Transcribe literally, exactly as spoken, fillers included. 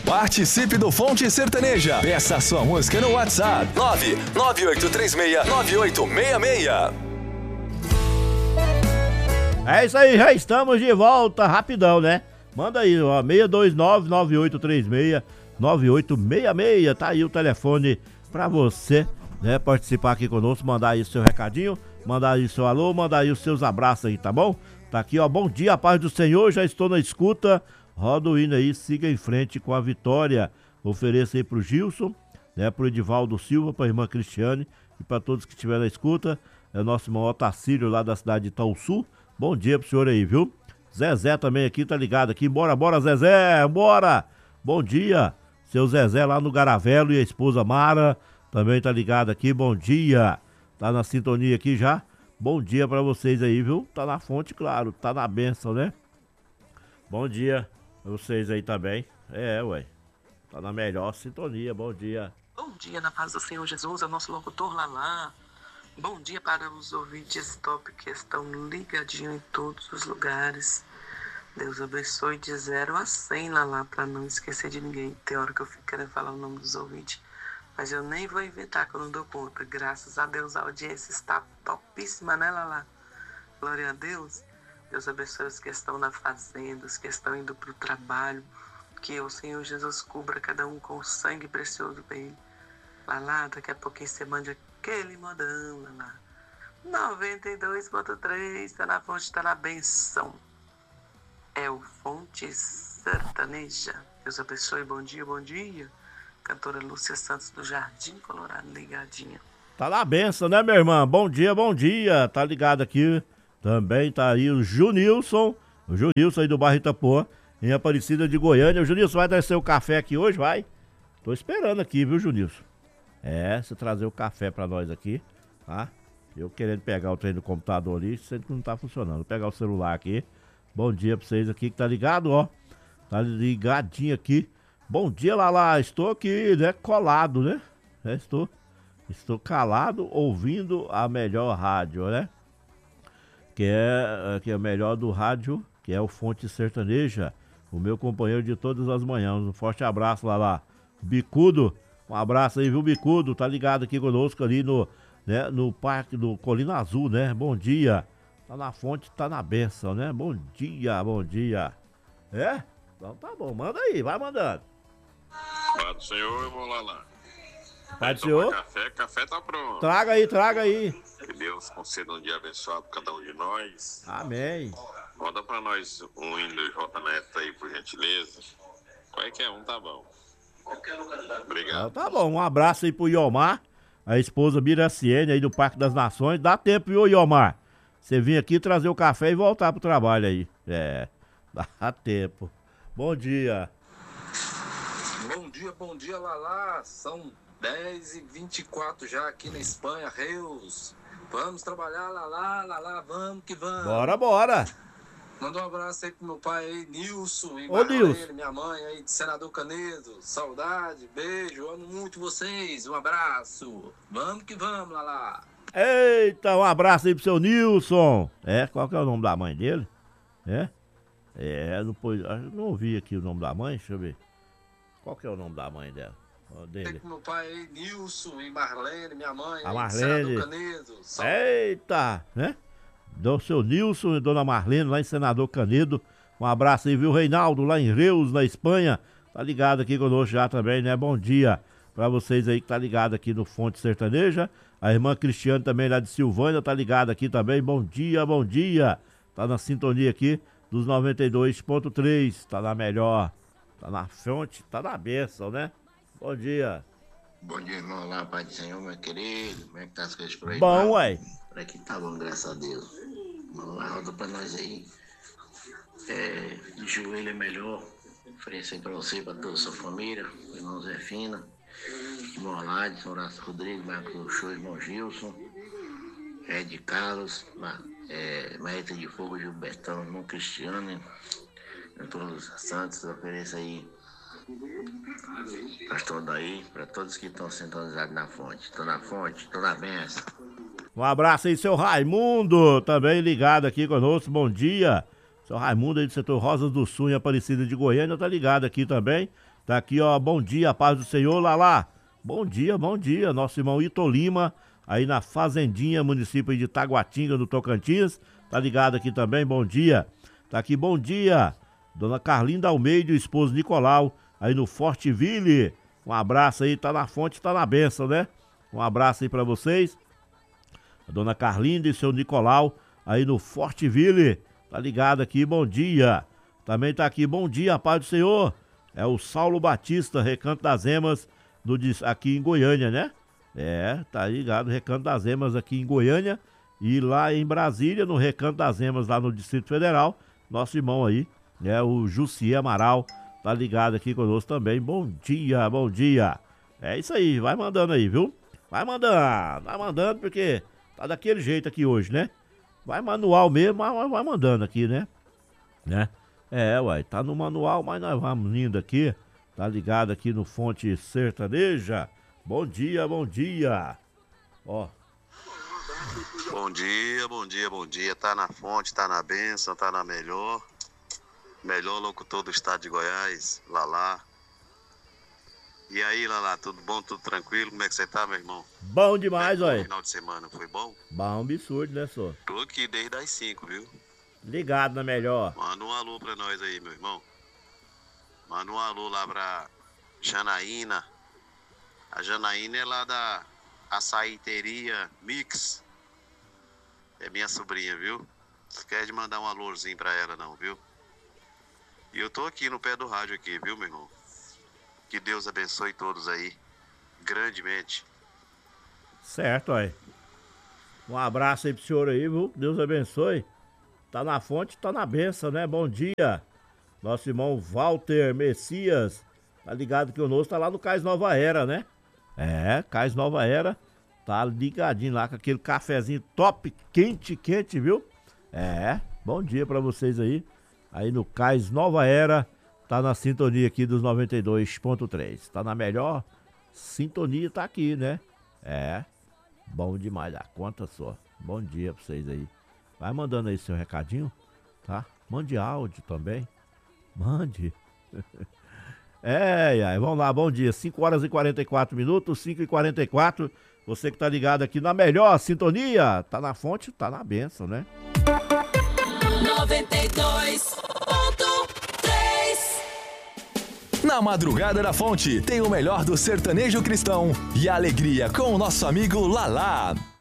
Participe do Fonte Sertaneja. Peça a sua música no WhatsApp nove nove oito três seis nove oito seis seis. É isso aí, já estamos de volta, rapidão, né? Manda aí, ó, seis dois nove nove oito três seis nove oito seis seis. Tá aí o telefone pra você, né, participar aqui conosco, mandar aí o seu recadinho, mandar aí o seu alô, mandar aí os seus abraços aí, tá bom? Tá aqui, ó, bom dia, paz do Senhor, já estou na escuta, roda o hino aí, siga em frente com a vitória. Ofereça aí pro Gilson, né, pro Edivaldo Silva, pra irmã Cristiane e pra todos que estiverem na escuta. É o nosso irmão Otacílio lá da cidade de Itaúsu. Bom dia pro senhor aí, viu? Zezé também aqui, tá ligado aqui. Bora, bora, Zezé, bora! Bom dia, seu Zezé lá no Garavelo e a esposa Mara também tá ligado aqui. Bom dia, tá na sintonia aqui já. Bom dia pra vocês aí, viu? Tá na fonte, claro, tá na bênção, né? Bom dia pra vocês aí também. É, ué, tá na melhor sintonia. Bom dia. Bom dia, na paz do Senhor Jesus, é o nosso locutor Lalá. Bom dia para os ouvintes top que estão ligadinhos em todos os lugares. Deus abençoe de zero a cem lá lá, para não esquecer de ninguém. Tem hora que eu fico querendo falar o nome dos ouvintes, mas eu nem vou inventar que eu não dou conta. Graças a Deus a audiência está topíssima, né, Lala? Glória a Deus. Deus abençoe os que estão na fazenda, os que estão indo para o trabalho. Que o Senhor Jesus cubra cada um com o sangue precioso dele. Lala, daqui a pouquinho você mande aquele modão, Lala. noventa e dois ponto três, tá na fonte, tá na benção. É o Fonte Sertaneja. Deus abençoe, bom dia, bom dia. Cantora Lúcia Santos do Jardim Colorado, ligadinha. Tá na benção, né, minha irmã? Bom dia, bom dia. Tá ligado aqui. Também tá aí o Junilson. O Junilson aí do bairro Itapuã, em Aparecida de Goiânia. O Junilson vai descer o café aqui hoje, vai? Tô esperando aqui, viu, Junilson? É, você trazer o café pra nós aqui, tá? Eu querendo pegar o trem do computador ali, sendo que não tá funcionando. Vou pegar o celular aqui. Bom dia pra vocês aqui que tá ligado, ó. Tá ligadinho aqui. Bom dia, Lala. Estou aqui, né, colado, né? É, estou, estou calado ouvindo a melhor rádio, né? Que é, que é a melhor do rádio, que é o Fonte Sertaneja. O meu companheiro de todas as manhãs. Um forte abraço, Lala. Bicudo, um abraço aí, viu, Bicudo? Tá ligado aqui conosco ali no, né, no Parque do Colina Azul, né? Bom dia. Tá na fonte, tá na benção, né? Bom dia, bom dia. É? Então tá bom, manda aí, vai mandando. Pai do Senhor, eu vou lá lá. Pai do Senhor? Café, café tá pronto. Traga aí, traga aí. Que Deus conceda um dia abençoado pra cada um de nós. Amém. Manda pra nós um hino do J Neto aí, por gentileza. Qualquer um tá bom. Obrigado. Então tá bom, um abraço aí pro Iomar, a esposa Miraciene aí do Parque das Nações. Dá tempo, viu, Iomar? Você vir aqui trazer o café e voltar pro trabalho aí. É, dá tempo. Bom dia. Bom dia, bom dia, Lala. São dez e vinte e quatro já aqui na Espanha, Reus. Vamos trabalhar, Lala, Lala, vamos que vamos. Bora, bora. Manda um abraço aí pro meu pai aí, Nilson. E Ô, Nilson. minha mãe aí de Senador Canedo. Saudade, beijo, amo muito vocês. Um abraço. Vamos que vamos, Lala. Eita, um abraço aí pro seu Nilson. É, qual que é o nome da mãe dele? É? É, não, pôs, não ouvi aqui o nome da mãe, deixa eu ver. Qual que é o nome da mãe dela? Dele? Meu pai aí, Nilson e Marlene, minha mãe a aí Marlene. de Senador Canedo. Saudade. Eita, né? Do seu Nilson e dona Marlene lá em Senador Canedo. Um abraço aí, viu, Reinaldo, lá em Reus, na Espanha. Tá ligado aqui conosco já também, né? Bom dia pra vocês aí que tá ligado aqui no Fonte Sertaneja. A irmã Cristiane também lá de Silvânia tá ligada aqui também. Bom dia, bom dia. Tá na sintonia aqui dos noventa e dois ponto três. Tá na melhor. Tá na fonte, tá na bênção, né? Bom dia. Bom dia, irmão. Lá, Pai do Senhor, meu querido. Como é que tá as coisas por aí? Bom, ué. Por aqui tá bom, graças a Deus. Uma roda pra nós aí. É, de joelho é melhor. Ofereço aí pra você e pra toda a sua família. Irmão Zé Fina, irmão Alades, Horácio Rodrigues, Marcos Show, irmão Gilson, Ed Carlos, é, Maeta de Fogo, Gilbertão, irmão Cristiano, todos os Santos. Ofereço aí pastor daí, para todos que estão sintonizados na fonte. Tô na fonte, tô na benção. Um abraço aí, seu Raimundo, também ligado aqui conosco, bom dia. Seu Raimundo aí do setor Rosas do Sul, em Aparecida de Goiânia, tá ligado aqui também. Tá aqui, ó, bom dia, paz do Senhor, Lalá. Bom dia, bom dia, nosso irmão Ito Lima, aí na Fazendinha, município de Taguatinga, do Tocantins. Tá ligado aqui também, bom dia. Tá aqui, bom dia, dona Carlinda Almeida e o esposo Nicolau, aí no Forteville. Um abraço aí, tá na fonte, tá na benção, né? Um abraço aí pra vocês. A dona Carlinda e seu Nicolau, aí no Forteville. Tá ligado aqui, bom dia. Também tá aqui, bom dia, paz do Senhor. É o Saulo Batista, Recanto das Emas, do, aqui em Goiânia, né? É, tá ligado, Recanto das Emas aqui em Goiânia. E lá em Brasília, no Recanto das Emas, lá no Distrito Federal, nosso irmão aí, né, o Jussi Amaral, tá ligado aqui conosco também. Bom dia, bom dia. É isso aí, vai mandando aí, viu? Vai mandando, vai mandando, porque tá daquele jeito aqui hoje, né? Vai manual mesmo, mas vai mandando aqui, né? Né? É, uai, tá no manual, mas nós vamos indo aqui, tá ligado aqui no Fonte Sertaneja. Bom dia, bom dia. Ó. Bom dia, bom dia, bom dia. Tá na fonte, tá na bênção, tá na melhor. Melhor locutor do estado de Goiás, Lalá. E aí, Lalá, tudo bom, tudo tranquilo? Como é que você tá, meu irmão? Bom demais, olha. O final de semana foi bom? Bom absurdo, né, só? Tô aqui desde as cinco, viu? Ligado na melhor. Manda um alô pra nós aí, meu irmão. Manda um alô lá pra Janaína. A Janaína é lá da Açaiteria Mix. É minha sobrinha, viu? Não quer de mandar um alôzinho pra ela não, viu? E eu tô aqui no pé do rádio aqui, viu, meu irmão? Que Deus abençoe todos aí, grandemente. Certo, aí. Um abraço aí pro senhor aí, viu? Deus abençoe. Tá na fonte, tá na benção, né? Bom dia. Nosso irmão Walter Messias, tá ligado que o nosso tá lá no Cais Nova Era, né? É, Cais Nova Era. Tá ligadinho lá com aquele cafezinho top, quente, quente, viu? É, bom dia pra vocês aí. Aí no Cais Nova Era, tá na sintonia aqui dos noventa e dois ponto três. Tá na melhor sintonia, tá aqui, né? É, bom demais, a conta só. Bom dia pra vocês aí. Vai mandando aí seu recadinho, tá? Mande áudio também. Mande. É, é, vamos lá, bom dia. cinco horas e quarenta e quatro minutos, cinco e quarenta e quatro. Você que tá ligado aqui na melhor sintonia, tá na fonte, tá na benção, né? noventa e dois ponto três. Na Madrugada da Fonte, tem o melhor do sertanejo cristão e a alegria com o nosso amigo Lalá.